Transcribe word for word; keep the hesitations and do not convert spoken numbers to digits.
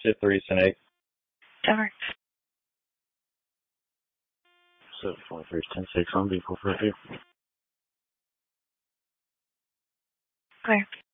Ship three, Snake. Denver. seven four three, ten six on vehicle for you. Clear.